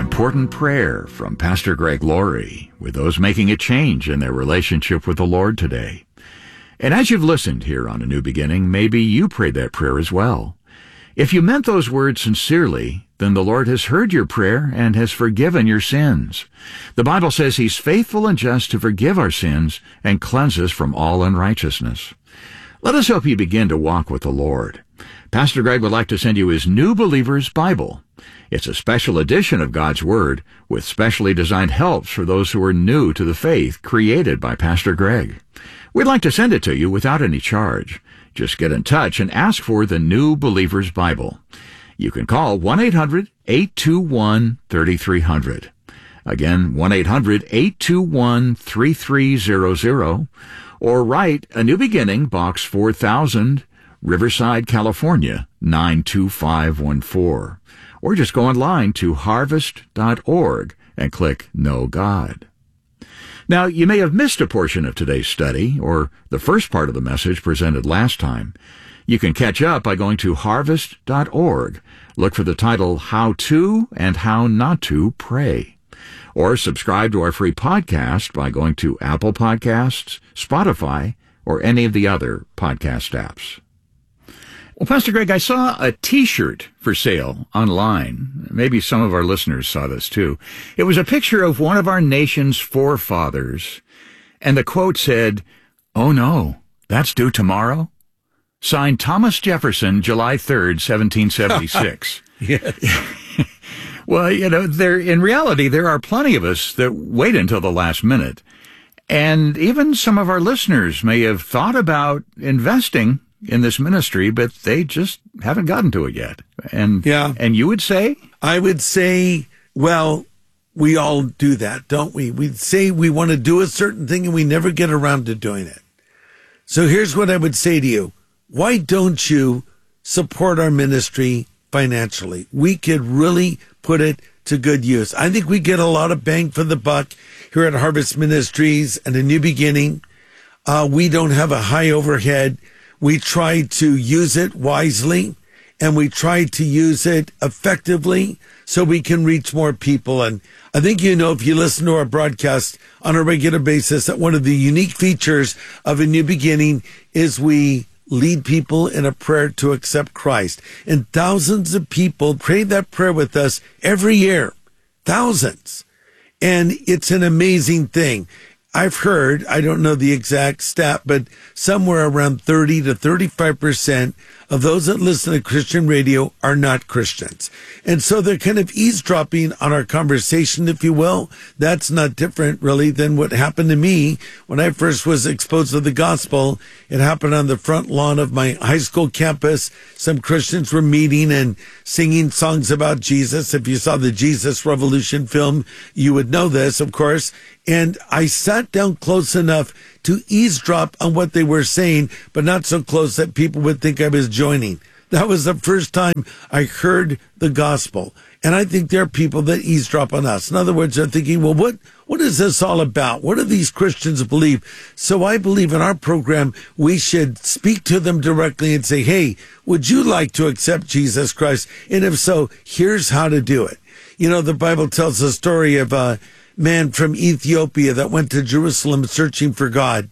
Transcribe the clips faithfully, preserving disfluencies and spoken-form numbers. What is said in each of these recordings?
important prayer from Pastor Greg Laurie with those making a change in their relationship with the Lord today. And as you've listened here on A New Beginning, maybe you prayed that prayer as well. If you meant those words sincerely, then the Lord has heard your prayer and has forgiven your sins. The Bible says He's faithful and just to forgive our sins and cleanse us from all unrighteousness. Let us hope you begin to walk with the Lord. Pastor Greg would like to send you his New Believer's Bible. It's a special edition of God's Word with specially designed helps for those who are new to the faith created by Pastor Greg. We'd like to send it to you without any charge. Just get in touch and ask for the New Believer's Bible. You can call one eight hundred, eight two one, three three zero zero. Again, one eight hundred, eight two one, three three zero zero. Or write A New Beginning, Box four thousand, Riverside, California, nine two five one four. Or just go online to harvest dot org and click Know God. Now, you may have missed a portion of today's study, or the first part of the message presented last time. You can catch up by going to harvest dot org. Look for the title, How to and How Not to Pray. Or subscribe to our free podcast by going to Apple Podcasts, Spotify, or any of the other podcast apps. Well, Pastor Greg, I saw a T-shirt for sale online. Maybe some of our listeners saw this too. It was a picture of one of our nation's forefathers, and the quote said, "Oh no, that's due tomorrow?" Signed Thomas Jefferson, July third, seventeen seventy-six. Yes. Well, you know, there in reality, there are plenty of us that wait until the last minute. And even some of our listeners may have thought about investing in this ministry, but they just haven't gotten to it yet. And yeah. and you would say? I would say, well, we all do that, don't we? We say we want to do a certain thing and we never get around to doing it. So here's what I would say to you. Why don't you support our ministry financially? We could really put it to good use. I think we get a lot of bang for the buck here at Harvest Ministries and A New Beginning. Uh, we don't have a high overhead. We try to use it wisely, and we try to use it effectively so we can reach more people. And I think you know, if you listen to our broadcast on a regular basis, that one of the unique features of A New Beginning is we lead people in a prayer to accept Christ. And thousands of people pray that prayer with us every year. Thousands. And it's an amazing thing. I've heard, I don't know the exact stat, but somewhere around thirty to thirty-five percent of those that listen to Christian radio are not Christians. And so they're kind of eavesdropping on our conversation, if you will. That's not different, really, than what happened to me when I first was exposed to the gospel. It happened on the front lawn of my high school campus. Some Christians were meeting and singing songs about Jesus. If you saw the Jesus Revolution film, you would know this, of course. And I sat down close enough to eavesdrop on what they were saying, but not so close that people would think I was joining. That was the first time I heard the gospel. And I think there are people that eavesdrop on us. In other words, they're thinking, well, what, what is this all about? What do these Christians believe? So I believe in our program, we should speak to them directly and say, hey, would you like to accept Jesus Christ? And if so, here's how to do it. You know, the Bible tells the story of a man from Ethiopia that went to Jerusalem searching for God.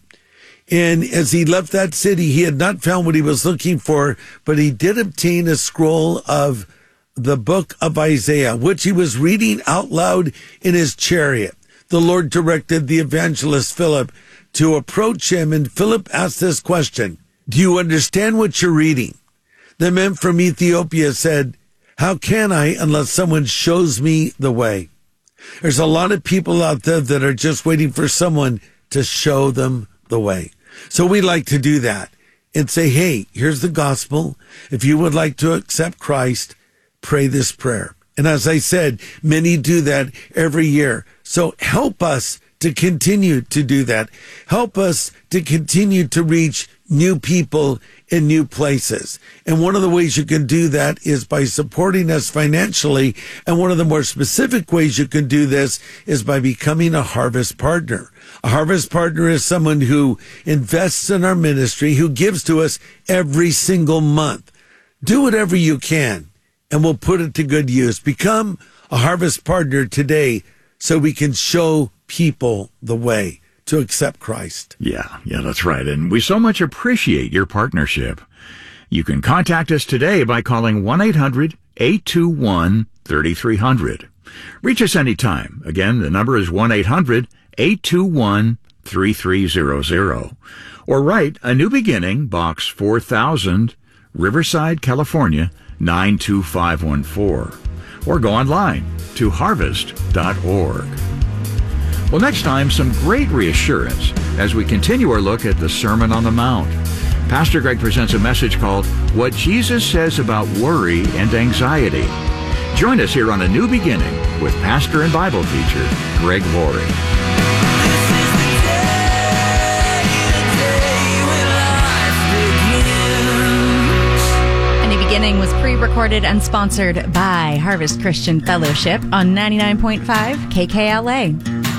And as he left that city, he had not found what he was looking for, but he did obtain a scroll of the book of Isaiah, which he was reading out loud in his chariot. The Lord directed the evangelist Philip to approach him, and Philip asked this question, do you understand what you're reading? The man from Ethiopia said, how can I unless someone shows me the way? There's a lot of people out there that are just waiting for someone to show them the way. So we like to do that and say, hey, here's the gospel. If you would like to accept Christ, pray this prayer. And as I said, many do that every year. So help us to continue to do that. Help us to continue to reach new people in new places. And one of the ways you can do that is by supporting us financially. And one of the more specific ways you can do this is by becoming a Harvest Partner. A Harvest Partner is someone who invests in our ministry, who gives to us every single month. Do whatever you can and we'll put it to good use. Become a Harvest partner today so we can show people the way to accept Christ. Yeah, yeah, that's right. And we so much appreciate your partnership. You can contact us today by calling one eight hundred eight two one three three zero zero. Reach us anytime. Again, the number is one eight hundred eight two one three three zero zero. Or write A New Beginning, Box four thousand, Riverside, California, nine two five one four. Or go online to harvest dot org. Well, next time, some great reassurance as we continue our look at the Sermon on the Mount. Pastor Greg presents a message called What Jesus Says About Worry and Anxiety. Join us here on A New Beginning with pastor and Bible teacher Greg Laurie. A New Beginning was pre-recorded and sponsored by Harvest Christian Fellowship on ninety-nine point five K K L A.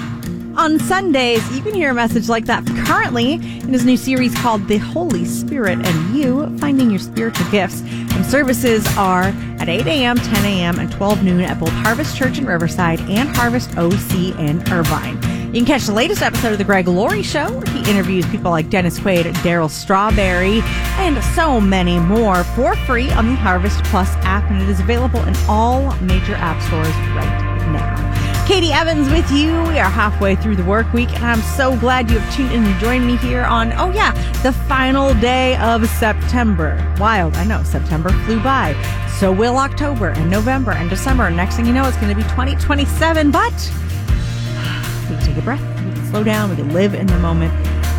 On Sundays, you can hear a message like that currently in his new series called The Holy Spirit and You, Finding Your Spiritual Gifts. And services are at eight a.m., ten a.m., and twelve noon at both Harvest Church in Riverside and Harvest O C in Irvine. You can catch the latest episode of The Greg Laurie Show, where he interviews people like Dennis Quaid, Daryl Strawberry, and so many more for free on the Harvest Plus app, and it is available in all major app stores right now. Katie Evans with you. We are halfway through the work week, and I'm so glad you have tuned in and joined me here on, oh yeah, the final day of September. Wild, I know, September flew by. So will October and November and December. Next thing you know, it's going to be twenty twenty-seven, but we can take a breath, we can slow down, we can live in the moment.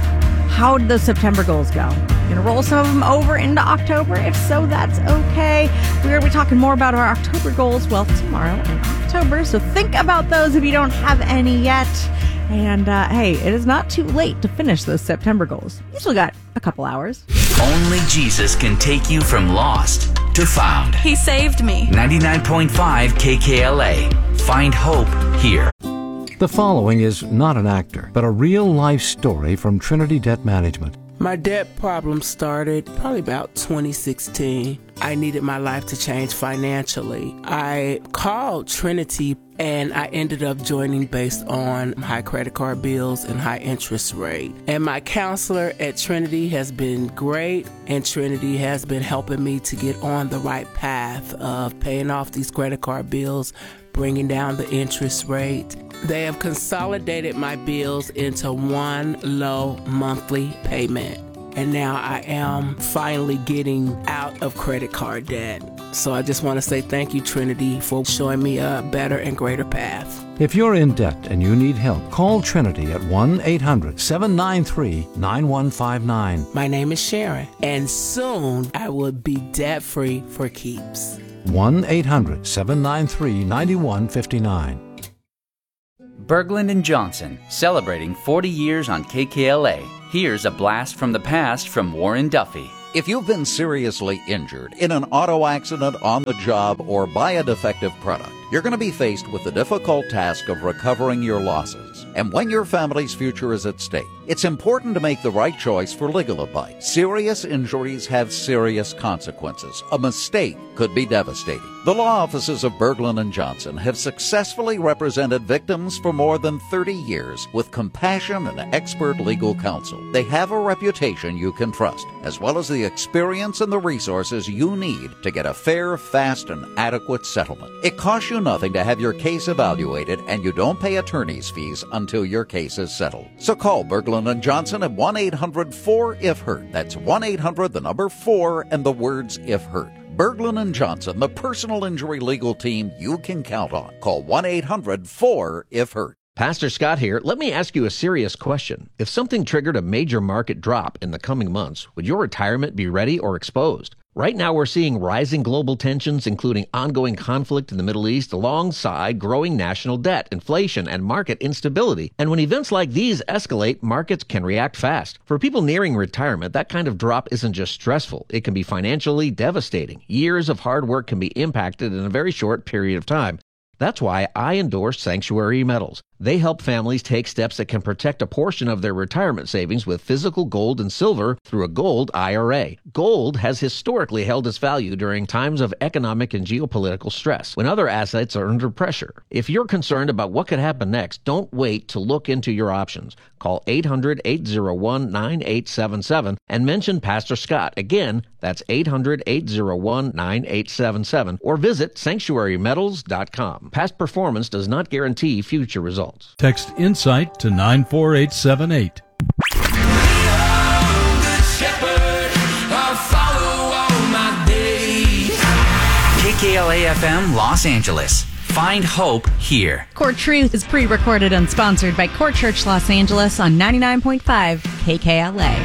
How did those September goals go? Going to roll some of them over into October? If so, that's okay. We're going to be talking more about our October goals, well, tomorrow in October. So think about those if you don't have any yet. And uh, hey, it is not too late to finish those September goals. You still got a couple hours. Only Jesus can take you from lost to found. He saved me. ninety-nine point five K K L A. Find hope here. The following is not an actor, but a real-life story from Trinity Debt Management. My debt problem started probably about twenty sixteen. I needed my life to change financially. I called Trinity and I ended up joining based on high credit card bills and high interest rate. And my counselor at Trinity has been great, and Trinity has been helping me to get on the right path of paying off these credit card bills, bringing down the interest rate. They have consolidated my bills into one low monthly payment. And now I am finally getting out of credit card debt. So I just want to say thank you, Trinity, for showing me a better and greater path. If you're in debt and you need help, call Trinity at one eight hundred seven nine three nine one five nine. My name is Sharon, and soon I will be debt-free for keeps. one eight hundred seven nine three nine one five nine. Berglund and Johnson, celebrating forty years on K K L A. Here's a blast from the past from Warren Duffy. If you've been seriously injured in an auto accident, on the job, or by a defective product, you're going to be faced with the difficult task of recovering your losses. And when your family's future is at stake, it's important to make the right choice for legal advice. Serious injuries have serious consequences. A mistake could be devastating. The law offices of Berglund and Johnson have successfully represented victims for more than thirty years with compassion and expert legal counsel. They have a reputation you can trust, as well as the experience and the resources you need to get a fair, fast, and adequate settlement. It costs you nothing to have your case evaluated, and you don't pay attorney's fees until your case is settled. So call Berglund and Johnson at one eight hundred four if hurt. That's one eight hundred, the number four, and the words if hurt. Berglund and Johnson, the personal injury legal team you can count on. Call one eight hundred four if hurt. Pastor Scott here. Let me ask you a serious question. If something triggered a major market drop in the coming months, would your retirement be ready or exposed? Right now, we're seeing rising global tensions, including ongoing conflict in the Middle East, alongside growing national debt, inflation, and market instability. And when events like these escalate, markets can react fast. For people nearing retirement, that kind of drop isn't just stressful. It can be financially devastating. Years of hard work can be impacted in a very short period of time. That's why I endorse Sanctuary Metals. They help families take steps that can protect a portion of their retirement savings with physical gold and silver through a gold I R A. Gold has historically held its value during times of economic and geopolitical stress, when other assets are under pressure. If you're concerned about what could happen next, don't wait to look into your options. Call eight hundred, eight oh one, nine eight seven seven and mention Pastor Scott. Again, that's eight hundred, eight oh one, nine eight seven seven, or visit sanctuary metals dot com. Past performance does not guarantee future results. Text INSIGHT to nine four eight seven eight. K K L A F M Los Angeles. Find hope here. Core Truth is pre-recorded and sponsored by Core Church Los Angeles on ninety-nine point five K K L A.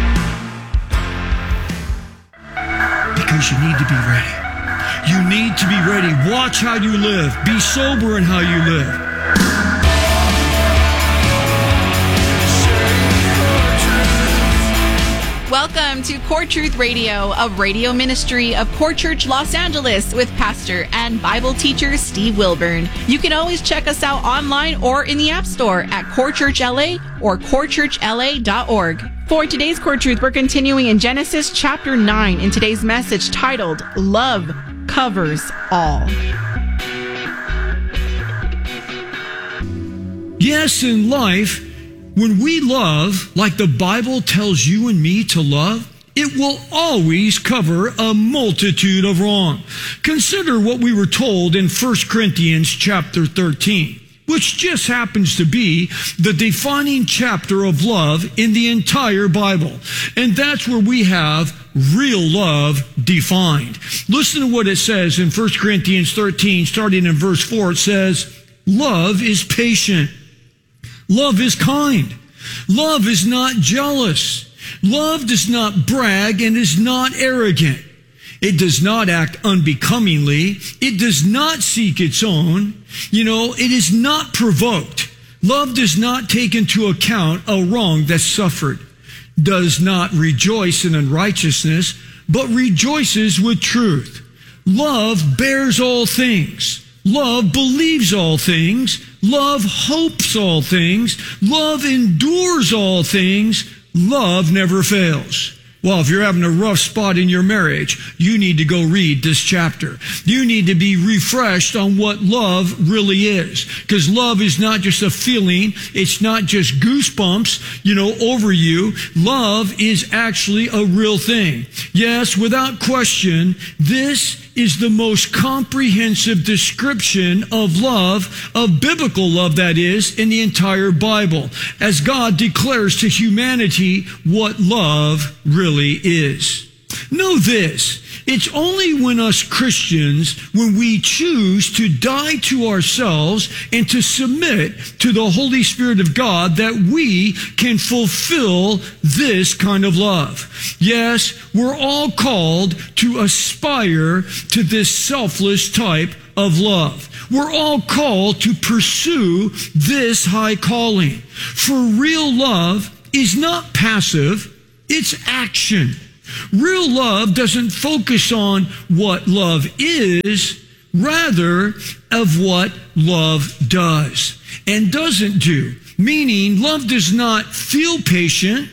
Because you need to be ready. You need to be ready. Watch how you live. Be sober in how you live. Welcome to Core Truth Radio, a radio ministry of Core Church Los Angeles with pastor and Bible teacher Steve Wilburn. You can always check us out online or in the App Store at Core Church L A or core church L A dot org. For today's Core Truth, we're continuing in Genesis chapter nine in today's message titled, Love Covers All. Yes, in life, when we love, like the Bible tells you and me to love, it will always cover a multitude of wrong. Consider what we were told in First Corinthians chapter thirteen, which just happens to be the defining chapter of love in the entire Bible. And that's where we have real love defined. Listen to what it says in First Corinthians thirteen, starting in verse four. It says, love is patient. Love is kind. Love is not jealous. Love does not brag and is not arrogant. It does not act unbecomingly. It does not seek its own. You know, it is not provoked. Love does not take into account a wrong that's suffered. Does not rejoice in unrighteousness, but rejoices with truth. Love bears all things. Love believes all things. Love hopes all things. Love endures all things. Love never fails. Well, if you're having a rough spot in your marriage, you need to go read this chapter. You need to be refreshed on what love really is. Because love is not just a feeling. It's not just goosebumps, you know, over you. Love is actually a real thing. Yes, without question, this is the most comprehensive description of love, of biblical love, that is, in the entire Bible, as God declares to humanity what love really is. Know this, it's only when us Christians, when we choose to die to ourselves and to submit to the Holy Spirit of God, that we can fulfill this kind of love. Yes, we're all called to aspire to this selfless type of love. We're all called to pursue this high calling. For real love is not passive, it's action. Real love doesn't focus on what love is, rather of what love does and doesn't do. Meaning, love does not feel patient.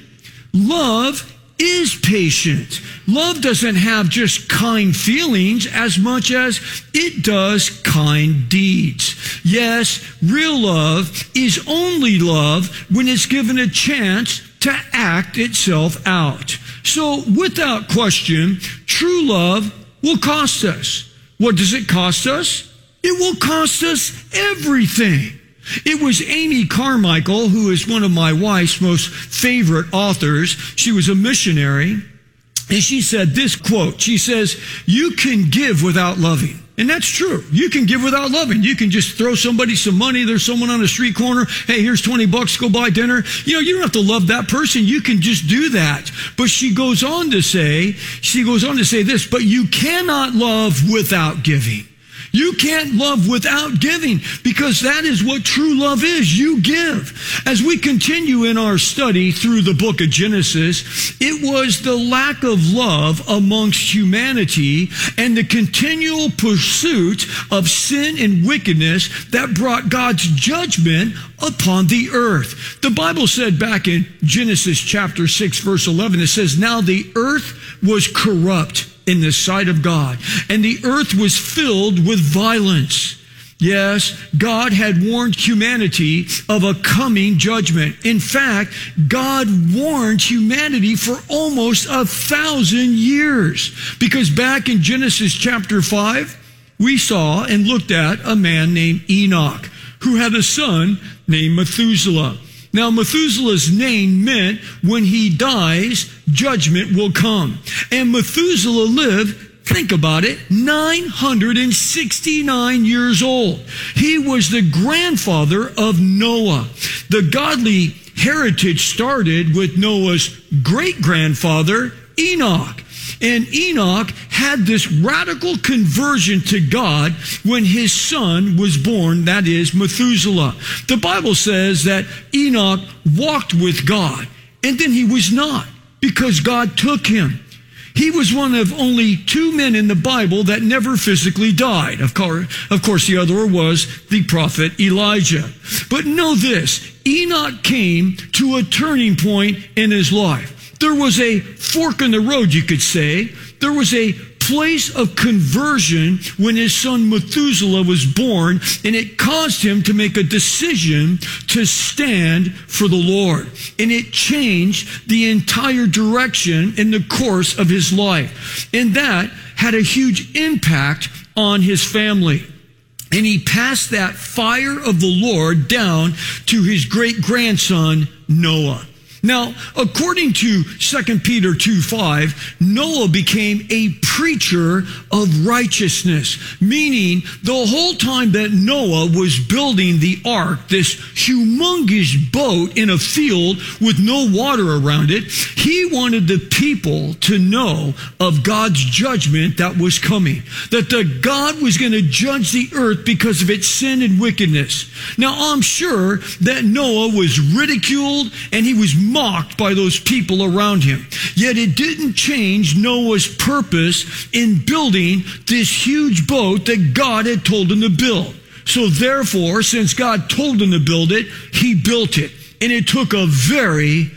Love is patient. Love doesn't have just kind feelings as much as it does kind deeds. Yes, real love is only love when it's given a chance to act itself out. So, without question, true love will cost us. What does it cost us? It will cost us everything. It was Amy Carmichael, who is one of my wife's most favorite authors. She was a missionary, and she said this quote. She says, "You can give without loving." And that's true. You can give without loving. You can just throw somebody some money. There's someone on the street corner. Hey, here's twenty bucks. Go buy dinner. You know, you don't have to love that person. You can just do that. But she goes on to say, she goes on to say this, but you cannot love without giving. You can't love without giving, because that is what true love is. You give. As we continue in our study through the book of Genesis, it was the lack of love amongst humanity and the continual pursuit of sin and wickedness that brought God's judgment upon the earth. The Bible said back in Genesis chapter six, verse eleven, it says, "Now the earth was corrupt in the sight of God, and the earth was filled with violence." Yes, God had warned humanity of a coming judgment. In fact, God warned humanity for almost a thousand years. Because back in Genesis chapter five, we saw and looked at a man named Enoch, who had a son named Methuselah. Now, Methuselah's name meant when he dies, judgment will come. And Methuselah lived, think about it, nine hundred sixty-nine years old. He was the grandfather of Noah. The godly heritage started with Noah's great-grandfather, Enoch. And Enoch had this radical conversion to God when his son was born, that is, Methuselah. The Bible says that Enoch walked with God, and then he was not, because God took him. He was one of only two men in the Bible that never physically died. Of course, of course, the other was the prophet Elijah. But know this, Enoch came to a turning point in his life. There was a fork in the road, you could say. There was a place of conversion when his son Methuselah was born, and it caused him to make a decision to stand for the Lord. And it changed the entire direction in the course of his life. And that had a huge impact on his family. And he passed that fire of the Lord down to his great-grandson, Noah. Now, according to Second Peter two five, Noah became a preacher of righteousness, meaning the whole time that Noah was building the ark, this humongous boat in a field with no water around it, he wanted the people to know of God's judgment that was coming, that the God was going to judge the earth because of its sin and wickedness. Now, I'm sure that Noah was ridiculed and he was mocked by those people around him. Yet it didn't change Noah's purpose in building this huge boat that God had told him to build. So therefore, since God told him to build it, he built it. And it took a very,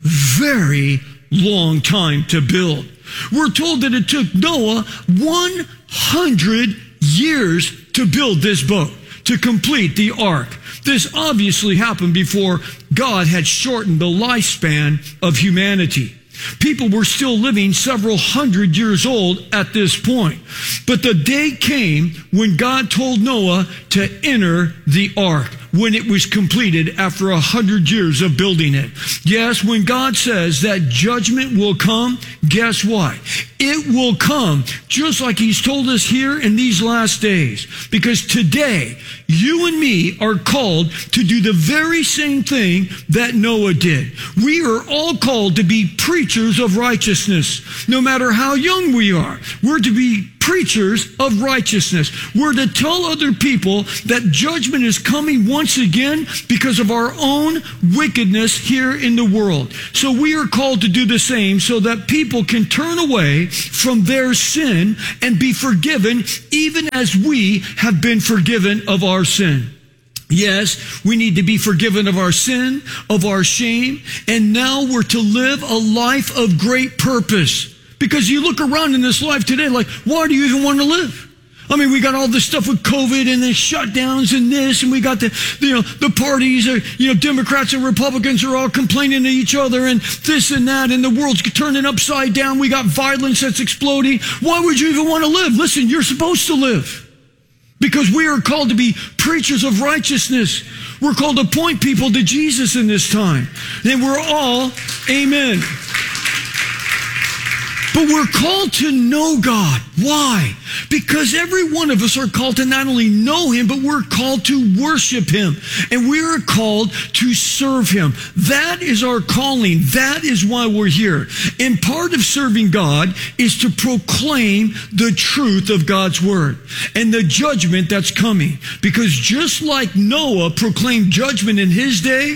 very long time to build. We're told that it took Noah one hundred years to build this boat, to complete the ark. This obviously happened before God had shortened the lifespan of humanity. People were still living several hundred years old at this point. But the day came when God told Noah to enter the ark, when it was completed after a hundred years of building it. Yes, when God says that judgment will come, guess what? It will come just like he's told us here in these last days. Because today, you and me are called to do the very same thing that Noah did. We are all called to be preachers of righteousness. No matter how young we are, we're to be preachers of righteousness. We're to tell other people that judgment is coming once again because of our own wickedness here in the world. So we are called to do the same so that people can turn away from their sin and be forgiven, even as we have been forgiven of our sin. Yes, we need to be forgiven of our sin, of our shame, and now we're to live a life of great purpose. Because you look around in this life today, like, why do you even want to live? I mean, we got all this stuff with COVID and the shutdowns and this, and we got the, you know, the parties, are, you know, Democrats and Republicans are all complaining to each other and this and that, and the world's turning upside down. We got violence that's exploding. Why would you even want to live? Listen, you're supposed to live. Because we are called to be preachers of righteousness. We're called to point people to Jesus in this time. And we're all, amen. But we're called to know God. Why? Because every one of us are called to not only know him, but we're called to worship him. And we are called to serve him. That is our calling. That is why we're here. And part of serving God is to proclaim the truth of God's word and the judgment that's coming. Because just like Noah proclaimed judgment in his day,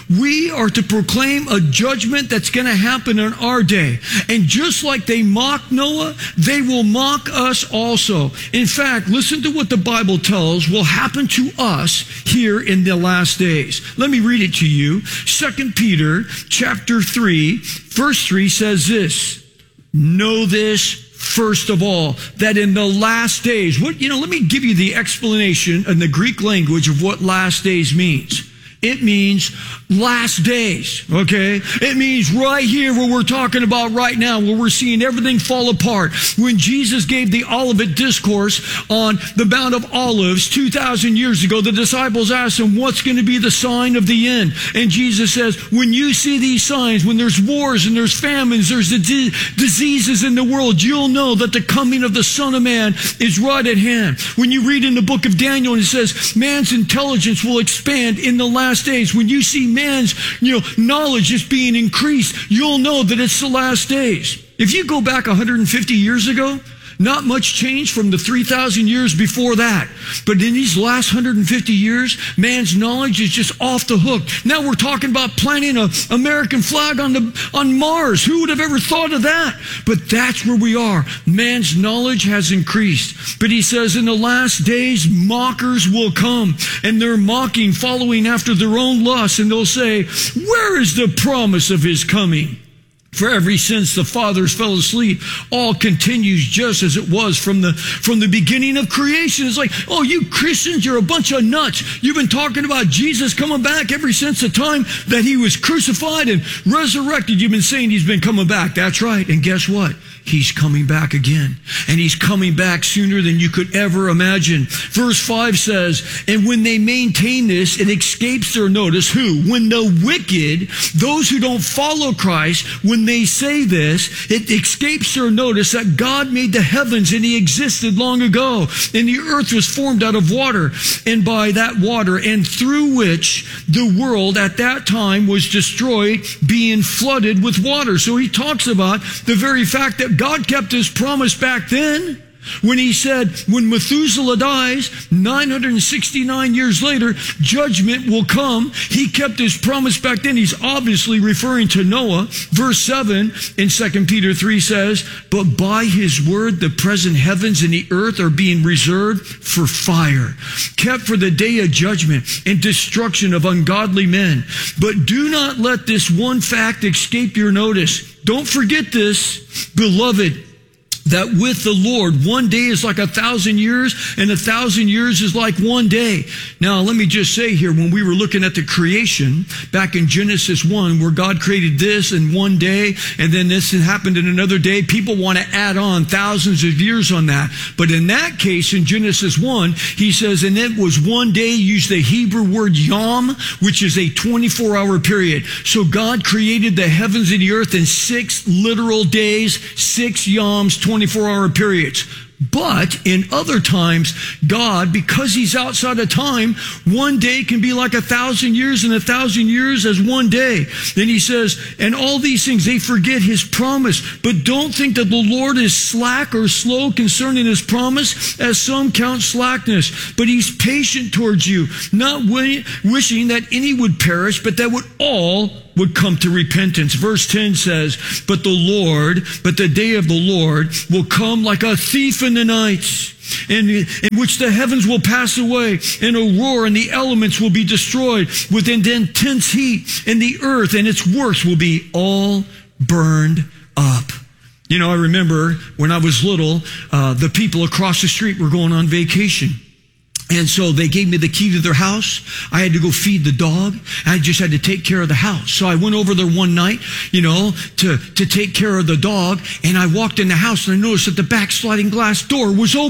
we are to proclaim a judgment that's going to happen in our day. And just like they mocked Noah, they will mock us also. In fact, listen to what the Bible tells will happen to us here in the last days. Let me read it to you. Second Peter chapter three, verse three says this, know this first of all, that in the last days, what, you know, let me give you the explanation in the Greek language of what last days means. It means last days, okay? It means right here where we're talking about right now, where we're seeing everything fall apart. When Jesus gave the Olivet Discourse on the Mount of Olives two thousand years ago, the disciples asked him, what's going to be the sign of the end? And Jesus says, when you see these signs, when there's wars and there's famines, there's d- diseases in the world, you'll know that the coming of the Son of Man is right at hand. When you read in the book of Daniel, and it says, man's intelligence will expand in the last days. When you see man's, you know, knowledge is being increased, you'll know that it's the last days. If you go back one hundred fifty years ago, not much changed from the three thousand years before that. But in these last one hundred fifty years, man's knowledge is just off the hook. Now we're talking about planting an American flag on the on Mars. Who would have ever thought of that? But that's where we are. Man's knowledge has increased. But he says in the last days, mockers will come. And they're mocking, following after their own lusts. And they'll say, where is the promise of his coming? For ever since the fathers fell asleep, all continues just as it was from the from the beginning of creation. It's like, oh, you Christians, you're a bunch of nuts. You've been talking about Jesus coming back ever since the time that he was crucified and resurrected. You've been saying he's been coming back. That's right. And guess what? He's coming back again. And he's coming back sooner than you could ever imagine. Verse five says, and when they maintain this, it escapes their notice. Who? When the wicked, those who don't follow Christ, when they say this, it escapes their notice that God made the heavens and he existed long ago. And the earth was formed out of water and by that water, and through which the world at that time was destroyed, being flooded with water. So he talks about the very fact that God kept his promise back then when he said, when Methuselah dies, nine hundred sixty-nine years later, judgment will come. He kept his promise back then. He's obviously referring to Noah. Verse seven in Second Peter three says, but by his word, the present heavens and the earth are being reserved for fire, kept for the day of judgment and destruction of ungodly men. But do not let this one fact escape your notice. Don't forget this, beloved, that with the Lord, one day is like a thousand years, and a thousand years is like one day. Now, let me just say here, when we were looking at the creation, back in Genesis one, where God created this in one day, and then this happened in another day, people want to add on thousands of years on that. But in that case, in Genesis one, he says, and it was one day, use the Hebrew word yom, which is a twenty-four hour period. So God created the heavens and the earth in six literal days, six yoms, twenty-four hour periods. But in other times, God, because he's outside of time, one day can be like a thousand years, and a thousand years as one day. Then he says, and all these things, they forget his promise. But don't think that the Lord is slack or slow concerning his promise, as some count slackness. But he's patient towards you, not wi- wishing that any would perish, but that would all would come to repentance. Verse ten says, but the Lord, but the day of the Lord will come like a thief in the night, in, in which the heavens will pass away, and a roar, and the elements will be destroyed with an intense heat, and the earth and its works will be all burned up. You know, I remember when I was little, uh, the people across the street were going on vacation. And so they gave me the key to their house. I had to go feed the dog. I just had to take care of the house. So I went over there one night, you know, to, to take care of the dog. And I walked in the house and I noticed that the back sliding glass door was open.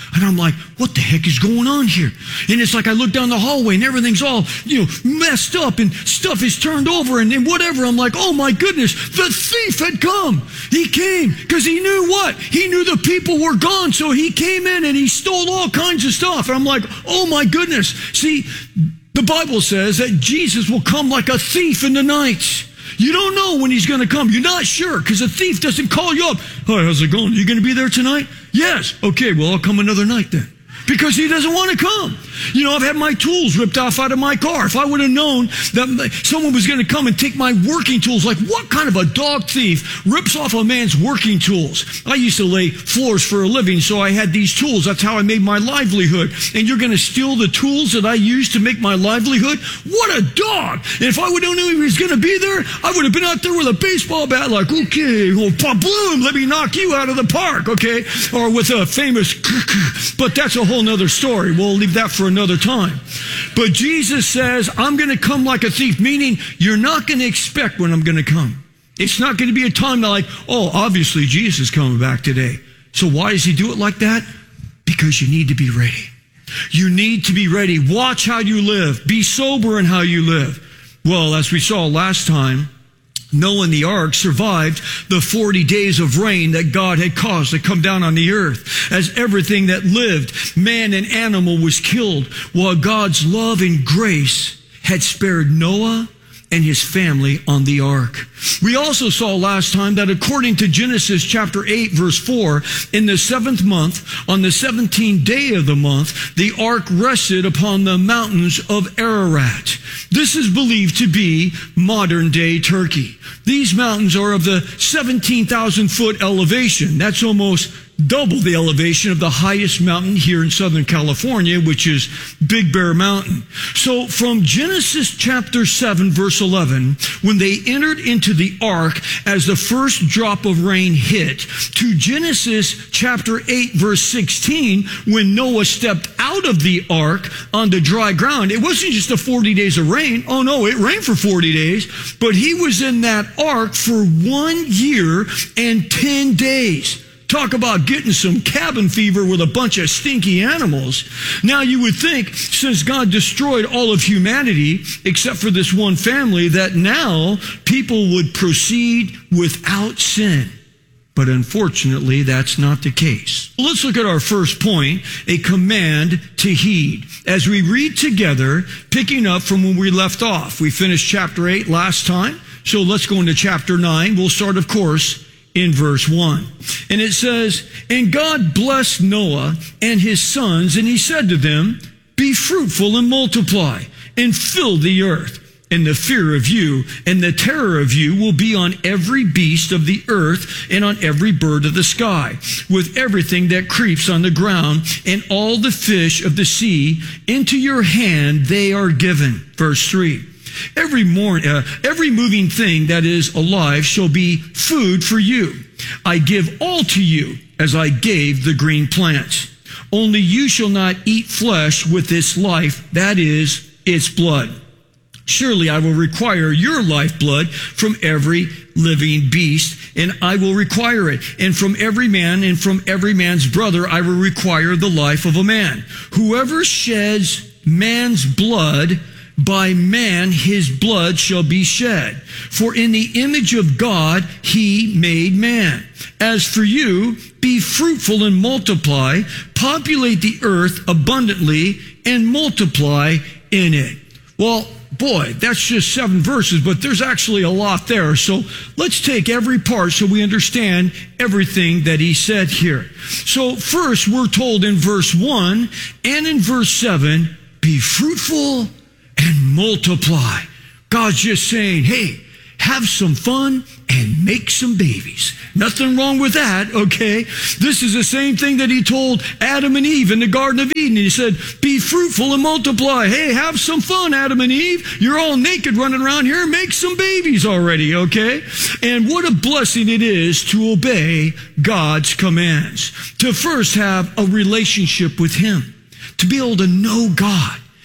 And I'm like, what the heck is going on here? And it's like I look down the hallway and everything's all, you know, messed up and stuff is turned over and, and whatever. I'm like, oh my goodness, the thief had come. He came because he knew what? He knew the people were gone. So he came in and he stole all kinds of stuff. And I'm like, oh my goodness. See, the Bible says that Jesus will come like a thief in the night. You don't know when he's going to come. You're not sure because a thief doesn't call you up. Hi, how's it going? Are you going to be there tonight? Yes. Okay, well, I'll come another night then. Because he doesn't want to come. You know, I've had my tools ripped off out of my car. If I would have known that someone was going to come and take my working tools, like what kind of a dog thief rips off a man's working tools? I used to lay floors for a living, so I had these tools. That's how I made my livelihood. And you're going to steal the tools that I used to make my livelihood? What a dog! And if I would have known he was going to be there, I would have been out there with a baseball bat like, okay, well, boom, let me knock you out of the park, okay? Or with a famous, but that's a whole nother story. We'll leave that for another time. But Jesus says, I'm going to come like a thief, meaning you're not going to expect when I'm going to come. It's not going to be a time that like, oh, obviously Jesus is coming back today. So why does he do it like that? Because you need to be ready. You need to be ready. Watch how you live. Be sober in how you live. Well, as we saw last time, Noah and the ark survived the forty days of rain that God had caused to come down on the earth. As everything that lived, man and animal, was killed, while God's love and grace had spared Noah and his family on the ark. We also saw last time that according to Genesis chapter eight, verse four, in the seventh month, on the seventeenth day of the month, the ark rested upon the mountains of Ararat. This is believed to be modern day Turkey. These mountains are of the seventeen thousand foot elevation. That's almost double the elevation of the highest mountain here in Southern California, which is Big Bear Mountain. So from Genesis chapter seven, verse eleven, when they entered into the ark as the first drop of rain hit, to Genesis chapter eight, verse sixteen, when Noah stepped out of the ark onto dry ground, it wasn't just the forty days of rain. Oh no, it rained for forty days, but he was in that ark for one year and ten days. Talk about getting some cabin fever with a bunch of stinky animals. Now you would think, since God destroyed all of humanity, except for this one family, that now people would proceed without sin. But unfortunately, that's not the case. Let's look at our first point, a command to heed. As we read together, picking up from when we left off. We finished chapter eight last time, so let's go into chapter nine. We'll start, of course, in verse one. And it says, and God blessed Noah and his sons, and he said to them, be fruitful and multiply, and fill the earth. And the fear of you and the terror of you will be on every beast of the earth and on every bird of the sky, with everything that creeps on the ground, and all the fish of the sea. Into your hand they are given. Verse three. Every morn, uh, every moving thing that is alive shall be food for you. I give all to you as I gave the green plants. Only you shall not eat flesh with its life, that is, its blood. Surely I will require your lifeblood from every living beast, and I will require it. And from every man and from every man's brother I will require the life of a man. Whoever sheds man's blood, by man his blood shall be shed. For in the image of God he made man. As for you, be fruitful and multiply, populate the earth abundantly, and multiply in it. Well, boy, that's just seven verses, but there's actually a lot there. So let's take every part so we understand everything that he said here. So first, we're told in verse one and in verse seven, be fruitful and multiply. God's just saying, hey, have some fun and make some babies. Nothing wrong with that, okay? This is the same thing that he told Adam and Eve in the Garden of Eden. He said, be fruitful and multiply. Hey, have some fun, Adam and Eve. You're all naked running around here. Make some babies already, okay? And what a blessing it is to obey God's commands. To first have a relationship with him. To be able to know God.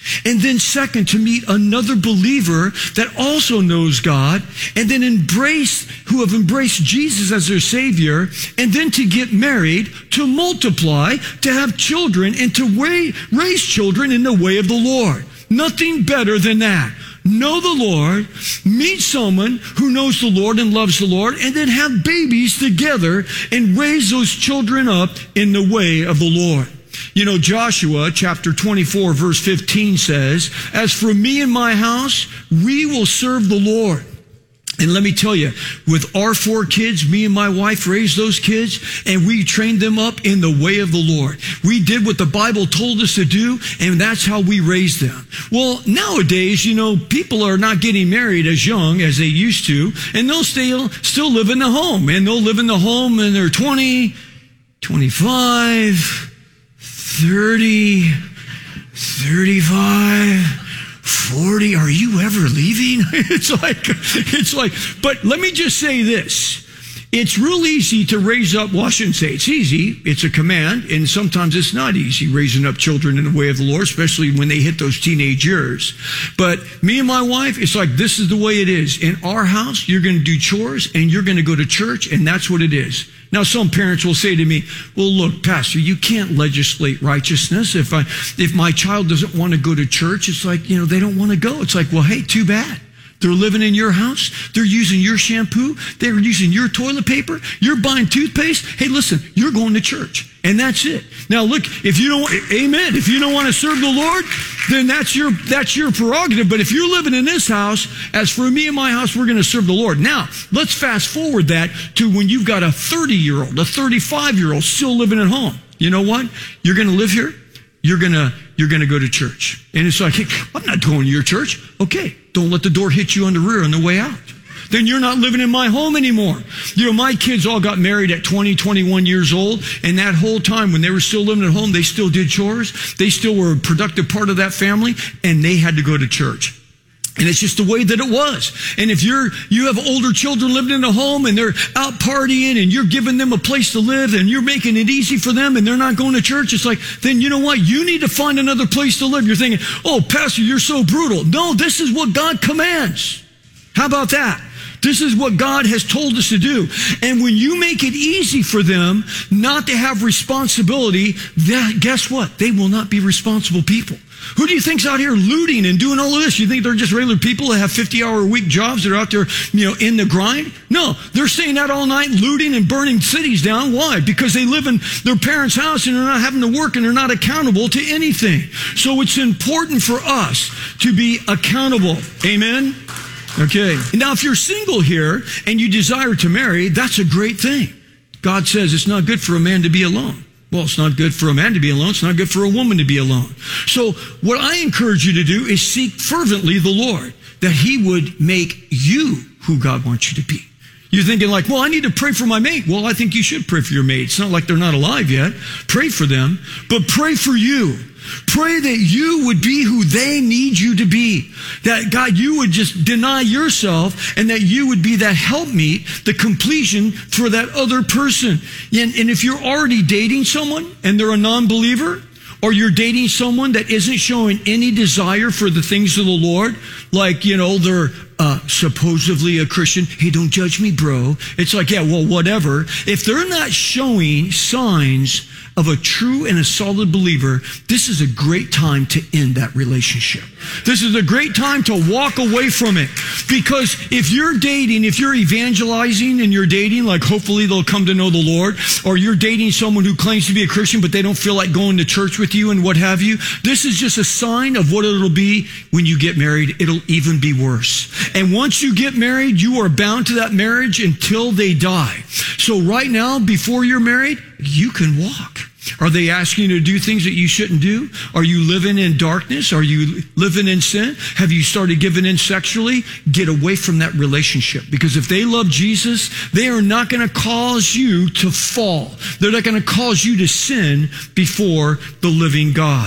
And then second, to meet another believer that also knows God, and then embrace, who have embraced Jesus as their Savior, and then to get married, to multiply, to have children, and to raise children in the way of the Lord. Nothing better than that. Know the Lord, meet someone who knows the Lord and loves the Lord, and then have babies together and raise those children up in the way of the Lord. You know, Joshua chapter twenty-four verse fifteen says, "As for me and my house, we will serve the Lord." And let me tell you, with our four kids, me and my wife raised those kids, and we trained them up in the way of the Lord. We did what the Bible told us to do, and that's how we raised them. Well, nowadays, you know, people are not getting married as young as they used to, and they'll still, still live in the home, and they'll live in the home and they're twenty, twenty-five, thirty, thirty-five, forty. Are you ever leaving? It's like, it's like, but let me just say this. It's real easy to raise up, well, I shouldn't say it's easy. It's a command, and sometimes it's not easy raising up children in the way of the Lord, especially when they hit those teenage years. But me and my wife, it's like, this is the way it is. In our house, you're going to do chores, and you're going to go to church, and that's what it is. Now, some parents will say to me, well, look, Pastor, you can't legislate righteousness. If I, if my child doesn't want to go to church, it's like, you know, they don't want to go. It's like, well, hey, too bad. They're living in your house. They're using your shampoo. They're using your toilet paper. You're buying toothpaste. Hey, listen, you're going to church. And that's it. Now, look, if you don't, amen, if you don't want to serve the Lord, then that's your, that's your prerogative. But if you're living in this house, as for me and my house, we're going to serve the Lord. Now, let's fast forward that to when you've got a thirty-year-old, a thirty-five-year-old still living at home. You know what? You're going to live here. You're going to, you're going to go to church. And it's like, hey, I'm not going to your church. Okay. Don't let the door hit you on the rear on the way out. Then you're not living in my home anymore. You know, my kids all got married at twenty, twenty-one years old. And that whole time when they were still living at home, they still did chores. They still were a productive part of that family, and they had to go to church. And it's just the way that it was. And if you're, you have older children living in a home and they're out partying and you're giving them a place to live and you're making it easy for them and they're not going to church, it's like, then you know what? You need to find another place to live. You're thinking, oh, Pastor, you're so brutal. No, this is what God commands. How about that? This is what God has told us to do. And when you make it easy for them not to have responsibility, that, guess what? They will not be responsible people. Who do you think's out here looting and doing all of this? You think they're just regular people that have fifty-hour a week jobs that are out there, you know, in the grind? No, they're staying out all night looting and burning cities down. Why? Because they live in their parents' house and they're not having to work and they're not accountable to anything. So it's important for us to be accountable. Amen? Okay. Now, if you're single here and you desire to marry, that's a great thing. God says it's not good for a man to be alone. Well, it's not good for a man to be alone. It's not good for a woman to be alone. So what I encourage you to do is seek fervently the Lord, that he would make you who God wants you to be. You're thinking like, well, I need to pray for my mate. Well, I think you should pray for your mate. It's not like they're not alive yet. Pray for them, but pray for you. Pray that you would be who they need you to be. That, God, you would just deny yourself and that you would be that helpmeet, the completion for that other person. And, and if you're already dating someone and they're a non-believer, or you're dating someone that isn't showing any desire for the things of the Lord, like, you know, they're uh, supposedly a Christian. Hey, don't judge me, bro. It's like, yeah, well, whatever. If they're not showing signs of a true and a solid believer, this is a great time to end that relationship. This is a great time to walk away from it. Because if you're dating, if you're evangelizing and you're dating, like hopefully they'll come to know the Lord, or you're dating someone who claims to be a Christian but they don't feel like going to church with you and what have you, this is just a sign of what it'll be when you get married. It'll even be worse. And once you get married, you are bound to that marriage until they die. So right now, before you're married, you can walk. Are they asking you to do things that you shouldn't do? Are you living in darkness? Are you living in sin? Have you started giving in sexually? Get away from that relationship. Because if they love Jesus, they are not going to cause you to fall. They're not going to cause you to sin before the living God.